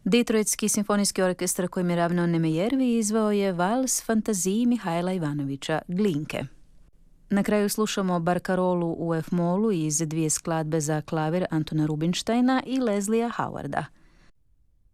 Detroitski simfonijski orkestar kojim je ravnao Nemejervi izveo je Vals fantaziji Mihajla Ivanovića Glinke. Na kraju slušamo barkarolu u F-molu iz dvije skladbe za klavir Antona Rubinsteina i Lesliea Howarda.